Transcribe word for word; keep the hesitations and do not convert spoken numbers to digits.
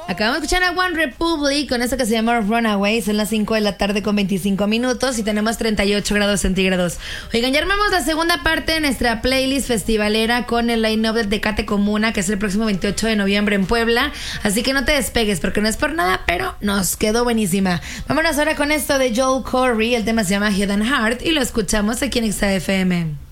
Acabamos de escuchar a One Republic con esto que se llama Runaway. Son las cinco de la tarde con veinticinco minutos y tenemos treinta y ocho grados centígrados. Oigan, ya armamos la segunda parte de nuestra playlist festivalera con el line-up de Tecate Comuna, que es el próximo veintiocho de noviembre en Puebla. Así que no te despegues porque no es por nada, pero nos quedó buenísima. Vámonos ahora con esto de Joel Corry. El tema se llama Hidden Heart y lo escuchamos aquí en X A F M.